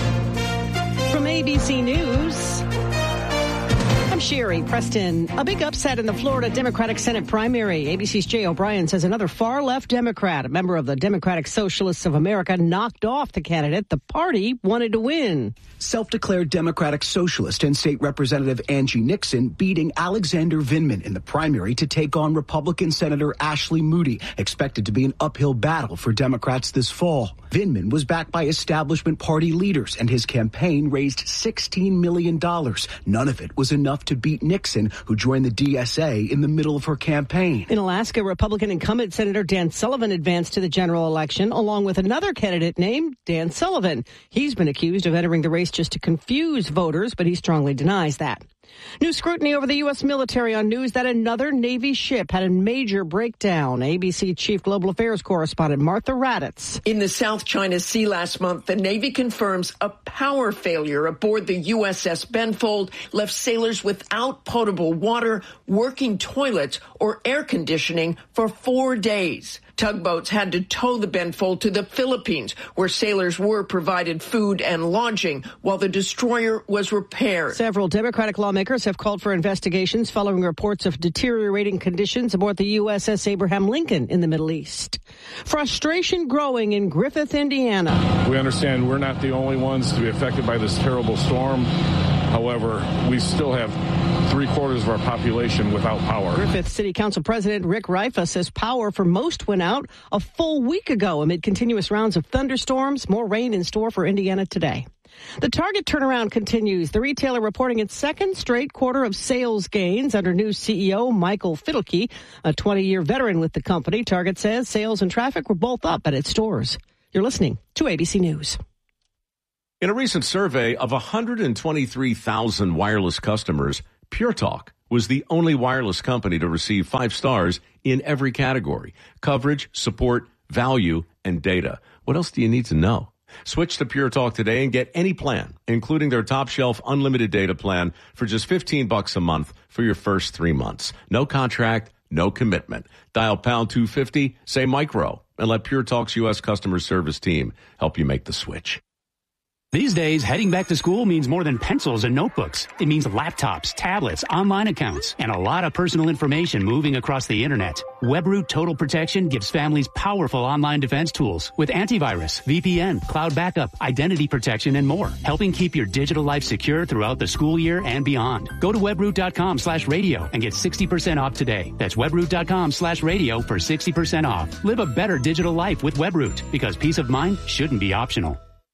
From A B C News, I'm Sherry Preston. A big upset in the Florida Democratic Senate primary. A B C's Jay O'Brien says another far-left Democrat, a member of the Democratic Socialists of America, knocked off the candidate the party wanted to win. Self-declared Democratic Socialist and State Representative Angie Nixon beating Alexander Vindman in the primary to take on Republican Senator Ashley Moody, expected to be an uphill battle for Democrats this fall. Vindman was backed by establishment party leaders, and his campaign raised sixteen million dollars. None of it was enough to beat Nixon, who joined the D S A in the middle of her campaign. In Alaska, Republican incumbent Senator Dan Sullivan advanced to the general election, along with another candidate named Dan Sullivan. He's been accused of entering the race just to confuse voters, but he strongly denies that. New scrutiny over the U S military on news that another Navy ship had a major breakdown. A B C Chief Global Affairs correspondent Martha Raddatz. In the South China Sea last month, the Navy confirms a power failure aboard the U S S Benfold left sailors without potable water, working toilets, or air conditioning for four days. Tugboats had to tow the Benfold to the Philippines, where sailors were provided food and lodging while the destroyer was repaired. Several Democratic lawmakers have called for investigations following reports of deteriorating conditions aboard the U S S Abraham Lincoln in the Middle East. Frustration growing in Griffith, Indiana. We understand we're not the only ones to be affected by this terrible storm. However, we still have three quarters of our population without power. Griffith City Council President Rick Rifa says power for most went out a full week ago amid continuous rounds of thunderstorms. More rain in store for Indiana today. The Target turnaround continues. The retailer reporting its second straight quarter of sales gains under new C E O Michael Fidelke, a twenty-year veteran with the company. Target says sales and traffic were both up at its stores. You're listening to A B C News. In a recent survey of one hundred twenty-three thousand wireless customers, Pure Talk was the only wireless company to receive five stars in every category: coverage, support, value, and data. What else do you need to know? Switch to Pure Talk today and get any plan, including their top shelf unlimited data plan for just fifteen bucks a month for your first three months. No contract, no commitment. Dial pound two fifty, say micro, and let Pure Talk's U S customer service team help you make the switch. These days, heading back to school means more than pencils and notebooks. It means laptops, tablets, online accounts, and a lot of personal information moving across the internet. WebRoot Total Protection gives families powerful online defense tools with antivirus, V P N, cloud backup, identity protection, and more, helping keep your digital life secure throughout the school year and beyond. Go to webroot.com slash radio and get sixty percent off today. That's webroot.com slash radio for sixty percent off. Live a better digital life with WebRoot, because peace of mind shouldn't be optional.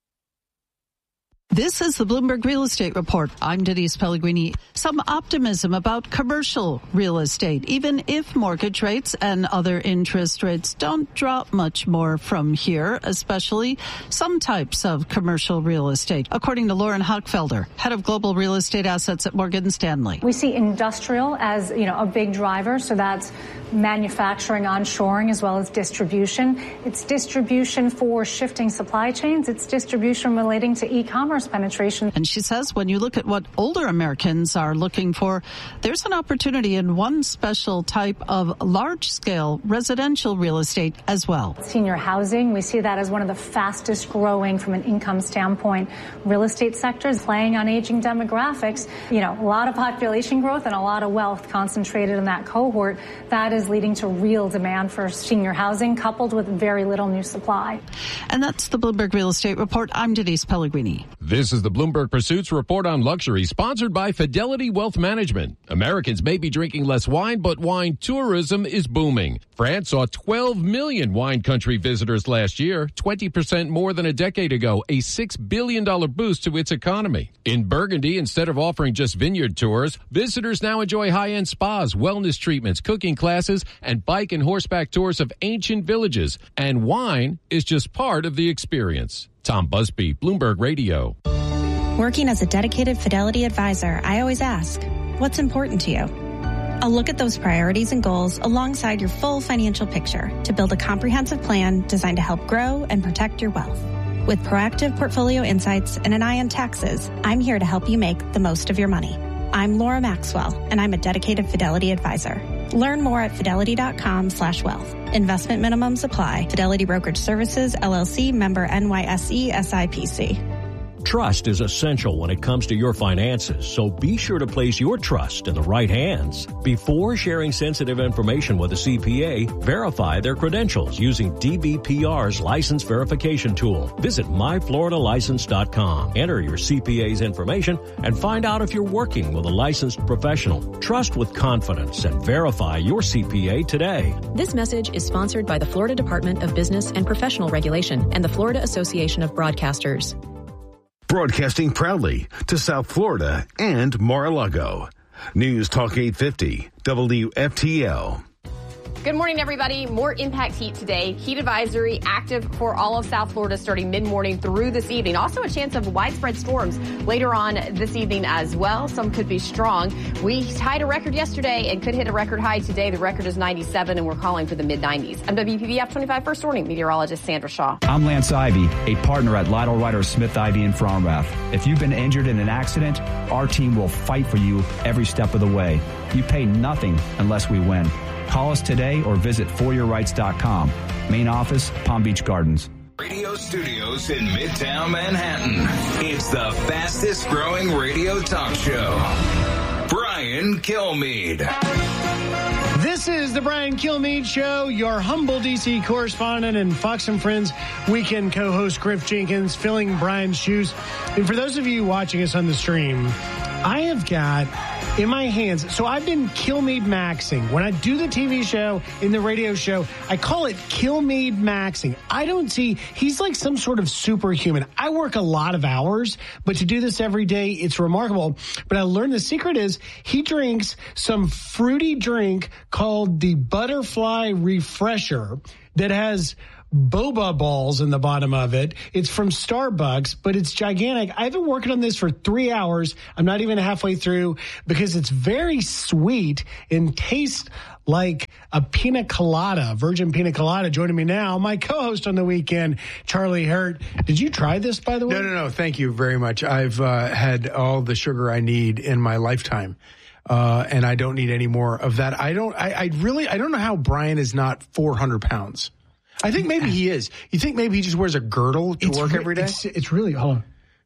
This is the Bloomberg Real Estate Report. I'm Denise Pellegrini. Some optimism about commercial real estate, even if mortgage rates and other interest rates don't drop much more from here, especially some types of commercial real estate, according to Lauren Hochfelder, head of global real estate assets at Morgan Stanley. We see industrial as, you know, a big driver, so that's manufacturing, onshoring, as well as distribution. It's distribution for shifting supply chains. It's distribution relating to e-commerce penetration. And she says when you look at what older Americans are looking for, there's an opportunity in one special type of large-scale residential real estate as well. Senior housing, we see that as one of the fastest growing from an income standpoint real estate sectors, playing on aging demographics. You know, a lot of population growth and a lot of wealth concentrated in that cohort. That is leading to real demand for senior housing, coupled with very little new supply. And that's the Bloomberg Real Estate Report. I'm Denise Pellegrini. This is the Bloomberg Pursuits Report on Luxury, sponsored by Fidelity Wealth Management. Americans may be drinking less wine, but wine tourism is booming. France saw twelve million wine country visitors last year, twenty percent more than a decade ago, a six billion dollars boost to its economy. In Burgundy, instead of offering just vineyard tours, visitors now enjoy high-end spas, wellness treatments, cooking classes, and bike and horseback tours of ancient villages. And wine is just part of the experience. Tom Busby, Bloomberg Radio. Working as a dedicated Fidelity advisor, I always ask, what's important to you? I'll look at those priorities and goals alongside your full financial picture to build a comprehensive plan designed to help grow and protect your wealth. With proactive portfolio insights and an eye on taxes, I'm here to help you make the most of your money. I'm Laura Maxwell, and I'm a dedicated Fidelity advisor. Learn more at fidelity.com slash wealth. Investment minimums apply. Fidelity Brokerage Services, L L C, member N Y S E, S I P C. Trust is essential when it comes to your finances, so be sure to place your trust in the right hands. Before sharing sensitive information with a C P A, verify their credentials using D B P R's license verification tool. Visit my florida license dot com. Enter your C P A's information and find out if you're working with a licensed professional. Trust with confidence and verify your C P A today. This message is sponsored by the Florida Department of Business and Professional Regulation and the Florida Association of Broadcasters. Broadcasting proudly to South Florida and Mar-a-Lago. News Talk eight fifty, W F T L. Good morning, everybody. More impact heat today. Heat advisory active for all of South Florida starting mid-morning through this evening. Also a chance of widespread storms later on this evening as well. Some could be strong. We tied a record yesterday and could hit a record high today. The record is ninety-seven, and we're calling for the mid-nineties. I'm W P B F twenty-five First Warning meteorologist Sandra Shaw. I'm Lance Ivy, a partner at Lytle Ryder Smith Ivy in Fromrath. If you've been injured in an accident, our team will fight for you every step of the way. You pay nothing unless we win. Call us today or visit for your rights dot com. Main office, Palm Beach Gardens. Radio studios in Midtown Manhattan. It's the fastest growing radio talk show. Brian Kilmeade. This is the Brian Kilmeade Show, your humble D C correspondent and Fox and Friends weekend co-host Griff Jenkins filling Brian's shoes. And for those of you watching us on the stream, I have got in my hands, so I've been Kilmeade Maxing. When I do the T V show, in the radio show, I call it Kilmeade Maxing. I don't see, he's like some sort of superhuman. I work a lot of hours, but to do this every day, it's remarkable. But I learned the secret is he drinks some fruity drink called the Butterfly Refresher that has boba balls in the bottom of it. It's from Starbucks, but it's gigantic. I've been working on this for three hours. I'm not even halfway through because it's very sweet and tastes like a pina colada, virgin pina colada. Joining me now, my co-host on the weekend, Charlie Hurt. Did you try this, by the way? No, no, no. Thank you very much. I've uh, had all the sugar I need in my lifetime. Uh, and I don't need any more of that. I don't, I, I really, I don't know how Brian is not four hundred pounds. I think maybe he is. You think maybe he just wears a girdle to it's work re- every day? It's, it's really, hold on.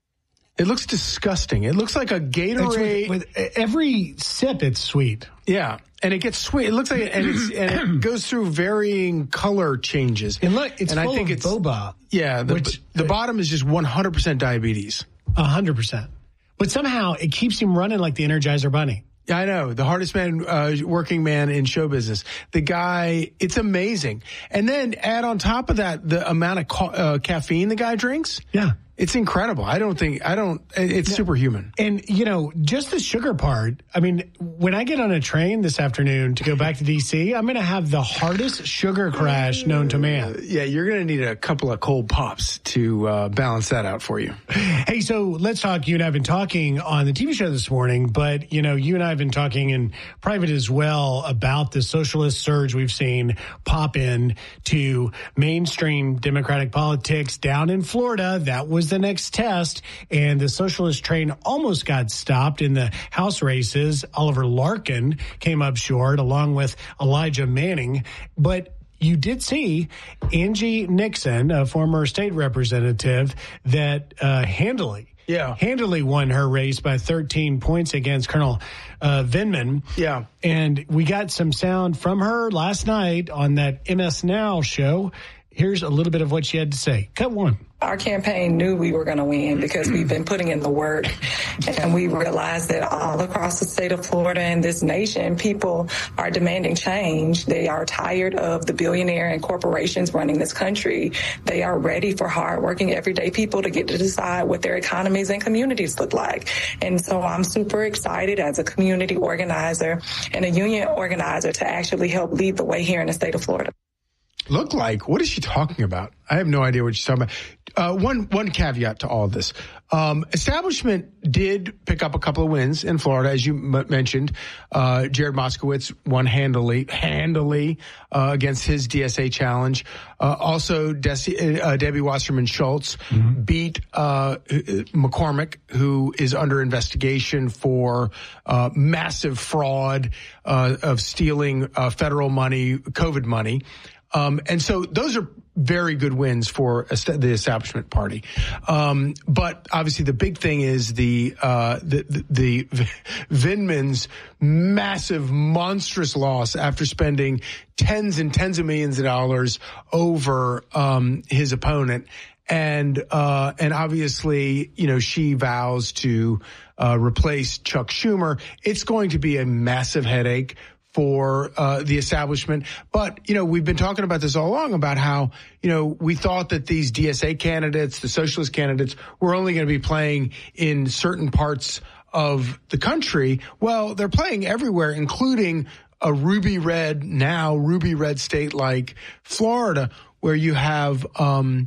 It looks disgusting. It looks like a Gatorade. With, with every sip, it's sweet. Yeah. And it gets sweet. It looks like it, and, it's, and it goes through varying color changes. And look, it's and full I think of it's, boba. Yeah. The, which, the bottom is just one hundred percent diabetes. one hundred percent. But somehow it keeps him running like the Energizer Bunny. Yeah, I know. The hardest man, uh, working man in show business. The guy, it's amazing. And then add on top of that the amount of ca- uh, caffeine the guy drinks. Yeah. It's incredible. I don't think, I don't, it's yeah. superhuman. And, you know, just the sugar part, I mean, when I get on a train this afternoon to go back to D C, I'm going to have the hardest sugar crash known to man. Uh, yeah, you're going to need a couple of cold pops to uh, balance that out for you. Hey, so let's talk. You and I have been talking on the T V show this morning, but, you know, you and I have been talking in private as well about the socialist surge we've seen pop in to mainstream Democratic politics down in Florida. That was the next test, and the socialist train almost got stopped in the House races. Oliver Larkin came up short along with Elijah Manning, but you did see Angie Nixon, a former state representative, that uh, handily Yeah. handily won her race by thirteen points against Colonel uh, Vindman. Yeah. And we got some sound from her last night on that M S Now show. Here's a little bit of what she had to say. Cut one. Our campaign knew we were going to win because we've been putting in the work, and we realized that all across the state of Florida and this nation, people are demanding change. They are tired of the billionaire and corporations running this country. They are ready for hardworking, everyday people to get to decide what their economies and communities look like. And so I'm super excited as a community organizer and a union organizer to actually help lead the way here in the state of Florida. Look like? What is she talking about? I have no idea what she's talking about. Uh, one one caveat to all of this. Um, establishment did pick up a couple of wins in Florida, as you m- mentioned. Uh, Jared Moskowitz won handily, handily uh, against his D S A challenge. Uh, also, Desi, uh, Debbie Wasserman Schultz mm-hmm. beat uh, McCormick, who is under investigation for uh, massive fraud uh, of stealing uh, federal money, COVID money. Um, and so those are very good wins for the establishment party. Um, but obviously the big thing is the, uh, the, the, the Vindman's massive, monstrous loss after spending tens and tens of millions of dollars over, um, his opponent. And, uh, and obviously, you know, she vows to, uh, replace Chuck Schumer. It's going to be a massive headache for uh the establishment. But, you know, we've been talking about this all along about how, you know, we thought that these D S A candidates, the socialist candidates, were only going to be playing in certain parts of the country. Well, they're playing everywhere, including a ruby red, now ruby red state like Florida, where you have, um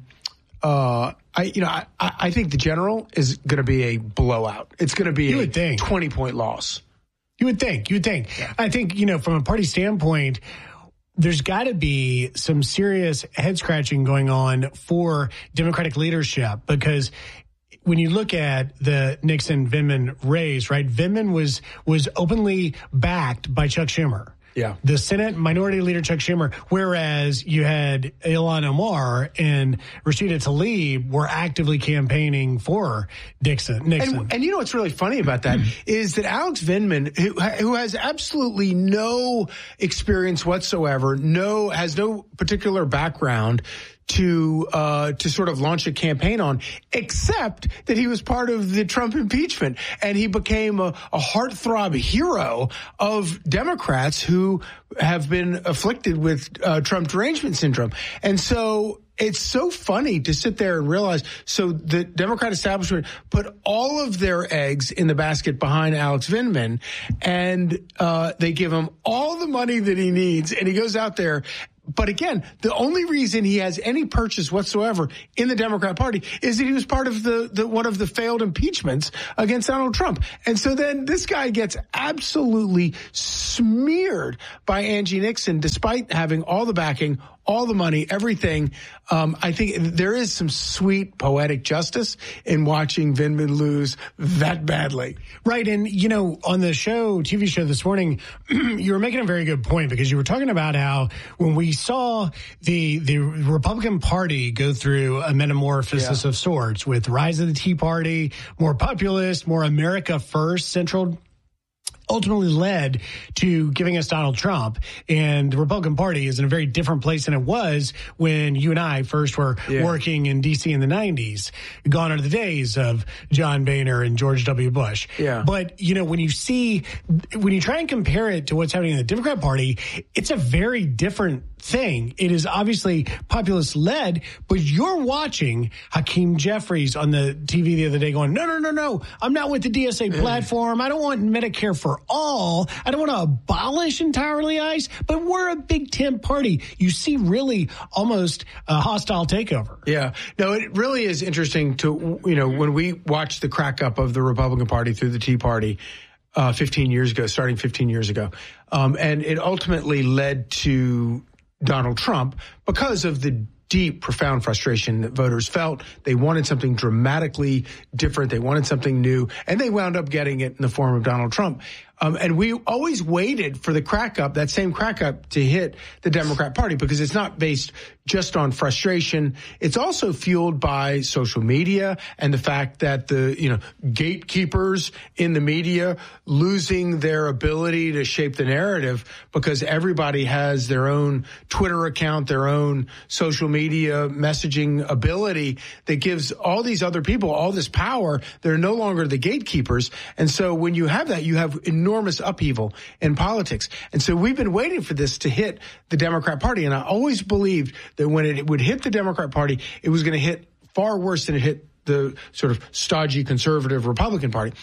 uh I, you know, I, I think the general is going to be a blowout. It's going to be a twenty point loss. You would think. You would think. Yeah. I think, you know, from a party standpoint, there's got to be some serious head scratching going on for Democratic leadership, because when you look at the Nixon-Vindman race, right, Vindman was was openly backed by Chuck Schumer. Yeah. the Senate Minority Leader Chuck Schumer, whereas you had Ilhan Omar and Rashida Tlaib were actively campaigning for Dixon, Nixon. And, and you know what's really funny about that is that Alex Vindman, who, who has absolutely no experience whatsoever, no has no particular background to uh to sort of launch a campaign on, except that he was part of the Trump impeachment, and he became a, a heartthrob hero of Democrats who have been afflicted with uh, Trump derangement syndrome. And so it's so funny to sit there and realize, so the Democrat establishment put all of their eggs in the basket behind Alex Vindman, and uh they give him all the money that he needs, and he goes out there. But again, the only reason he has any purchase whatsoever in the Democrat Party is that he was part of the, the one of the failed impeachments against Donald Trump. And so then this guy gets absolutely smeared by Angie Nixon, despite having all the backing, all the money, everything. Um, I think there is some sweet poetic justice in watching Vindman lose that badly. Right. And, you know, on the show, T V show this morning, you were making a very good point, because you were talking about how when we saw the the Republican Party go through a metamorphosis Yeah. of sorts with the rise of the Tea Party, more populist, more America first central, ultimately led to giving us Donald Trump. And the Republican Party is in a very different place than it was when you and I first were Yeah. working in D C in the nineties. Gone are the days of John Boehner and George W. Bush. Yeah. But, you know, when you see, when you try and compare it to what's happening in the Democrat Party, it's a very different thing. It is obviously populist led, but you're watching Hakeem Jeffries on the T V the other day going, no, no, no, no, I'm not with the D S A platform. I don't want Medicare for all. I don't want to abolish entirely ICE, but we're a big tent party. You see really almost a hostile takeover. Yeah. No, it really is interesting to, you know, when we watched the crack up of the Republican Party through the Tea Party uh, fifteen years ago, starting fifteen years ago. Um, and it ultimately led to Donald Trump because of the deep, profound frustration that voters felt. They wanted something dramatically different. They wanted something new, and they wound up getting it in the form of Donald Trump. Um, and we always waited for the crack up, that same crack up, to hit the Democrat Party, because it's not based just on frustration. It's also fueled by social media and the fact that the, you know, gatekeepers in the media losing their ability to shape the narrative, because everybody has their own Twitter account, their own social media messaging ability that gives all these other people all this power. They're no longer the gatekeepers. And so when you have that, you have enormous upheaval in politics. And so we've been waiting for this to hit the Democrat Party. And I always believed that when it would hit the Democrat Party, it was going to hit far worse than it hit the sort of stodgy conservative Republican Party.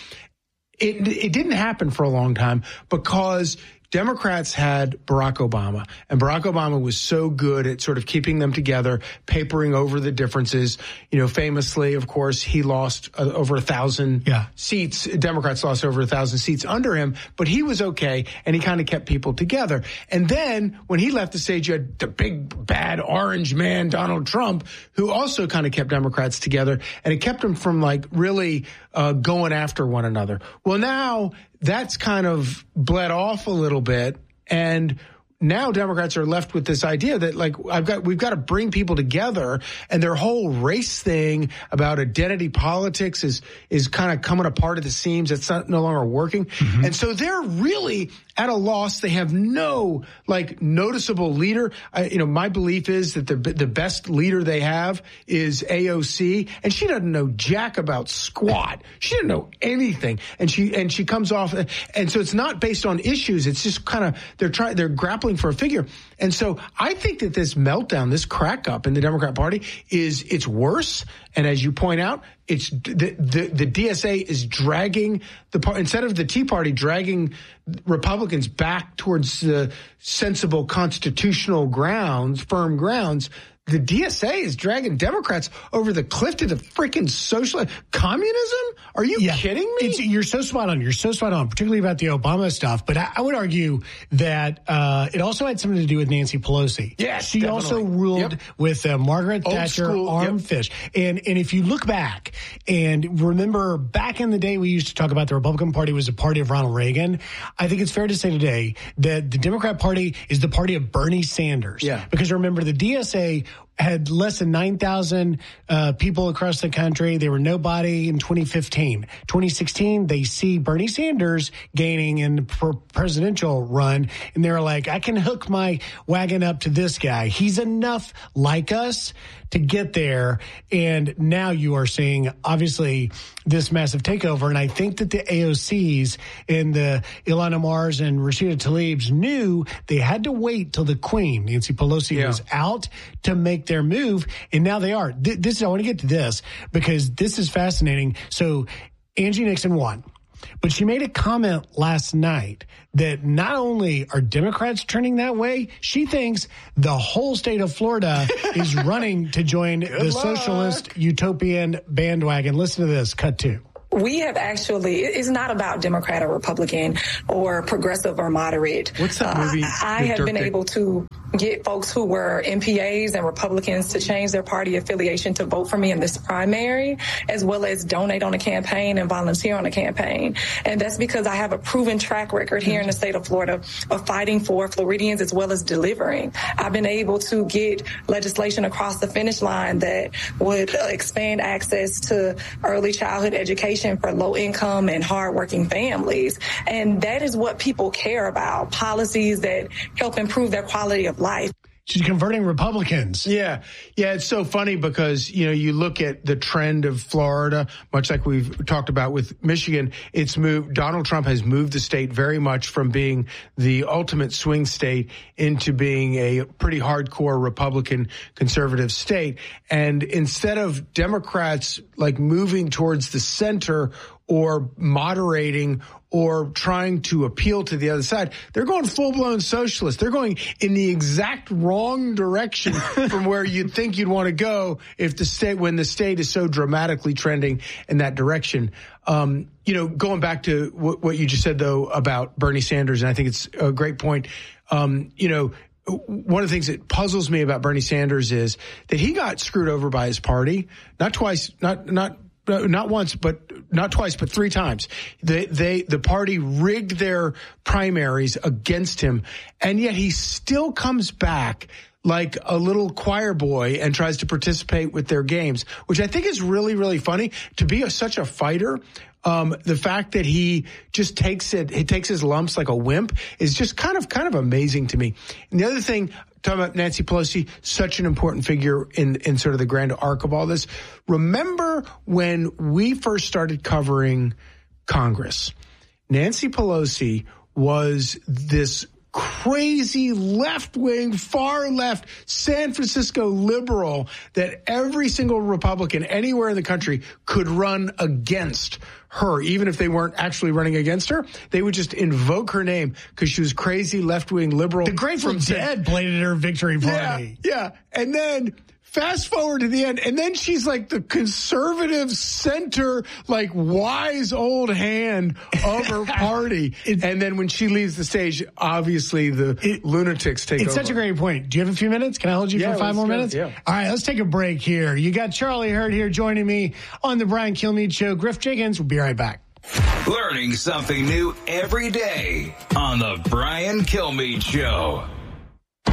It, it didn't happen for a long time because Democrats had Barack Obama, and Barack Obama was so good at sort of keeping them together, papering over the differences. You know, famously, of course, he lost uh, over a thousand yeah. seats. Democrats lost over a thousand seats under him, but he was okay, and he kind of kept people together. And then when he left the stage, you had the big, bad orange man, Donald Trump, who also kind of kept Democrats together, and it kept them from like really uh, going after one another. Well, now that's kind of bled off a little bit, and now Democrats are left with this idea that, like, I've got, we've got to bring people together, and their whole race thing about identity politics is, is kind of coming apart at the seams. It's not no longer working. Mm-hmm. And so they're really at a loss. They have no, like, noticeable leader. I, you know, my belief is that the, the best leader they have is A O C, and she doesn't know jack about squat. She doesn't know anything. And she, and she comes off, and so it's not based on issues. It's just kind of, they're trying, they're grappling for a figure. And so I think that this meltdown, this crack up in the Democrat Party is, it's worse. And as you point out, it's the, the, the D S A is dragging the, instead of the Tea Party dragging Republicans back towards the sensible constitutional grounds, firm grounds, the D S A is dragging Democrats over the cliff to the freaking social communism? Are you yeah. kidding me? It's, you're so spot on. You're so spot on, particularly about the Obama stuff. But I, I would argue that uh, it also had something to do with Nancy Pelosi. Yes, she definitely. also ruled yep. with uh, Margaret Old Thatcher, school, armed yep. fish. And and if you look back and remember back in the day, we used to talk about the Republican Party was a party of Ronald Reagan. I think it's fair to say today that the Democrat Party is the party of Bernie Sanders. Yeah. Because remember, the D S A had less than nine thousand uh, people across the country. They were nobody in twenty fifteen. twenty sixteen, they see Bernie Sanders gaining in the pr- presidential run, and they're like, I can hook my wagon up to this guy. He's enough like us to get there. And now you are seeing, obviously, this massive takeover. And I think that the A O Cs and the Ilhan Omar's and Rashida Tlaib's knew they had to wait till the Queen, Nancy Pelosi, yeah. was out to make their move. And now they are. Th- this I want to get to this because this is fascinating. So Angie Nixon won. But she made a comment last night that not only are Democrats turning that way, she thinks the whole state of Florida is running to join Good the luck. socialist utopian bandwagon. Listen to this. Cut two. We have actually, it's not about Democrat or Republican or progressive or moderate. What's that movie? Uh, I have been able to get folks who were M P As and Republicans to change their party affiliation to vote for me in this primary, as well as donate on a campaign and volunteer on a campaign. And that's because I have a proven track record here in the state of Florida of fighting for Floridians as well as delivering. I've been able to get legislation across the finish line that would expand access to early childhood education for low-income and hardworking families. And that is what people care about, policies that help improve their quality of life. She's converting Republicans. Yeah. Yeah. It's so funny because, you know, you look at the trend of Florida, much like we've talked about with Michigan, it's moved. Donald Trump has moved the state very much from being the ultimate swing state into being a pretty hardcore Republican conservative state. And instead of Democrats like moving towards the center or moderating or trying to appeal to the other side, they're going full-blown socialist. They're going in the exact wrong direction from where you'd think you'd want to go if the state, when the state is so dramatically trending in that direction. Um, you know, going back to what, what you just said, though, about Bernie Sanders, and I think it's a great point. Um, you know, one of the things that puzzles me about Bernie Sanders is that he got screwed over by his party, not twice, not, not, not once, but not twice, but three times. They, they, the party rigged their primaries against him, and yet he still comes back like a little choir boy and tries to participate with their games, which I think is really, really funny. To be a, such a fighter, um, the fact that he just takes it, he takes his lumps like a wimp is just kind of, kind of amazing to me. And the other thing, talking about Nancy Pelosi, such an important figure in, in sort of the grand arc of all this. Remember when we first started covering Congress, Nancy Pelosi was this crazy left-wing, far-left San Francisco liberal that every single Republican anywhere in the country could run against her. Even if they weren't actually running against her, they would just invoke her name because she was crazy left-wing liberal. The Grateful Dead played at her victory party. Yeah, yeah. And then fast forward to the end, and then she's like the conservative center, like wise old hand of her party. it, and then when she leaves the stage, obviously the it, lunatics take it's over. It's such a great point. Do you have a few minutes? Can I hold you yeah, for five more go. minutes? Yeah. All right, let's take a break here. You got Charlie Hurt here joining me on the Brian Kilmeade Show. Griff Jenkins will be right back. Learning something new every day on the Brian Kilmeade Show.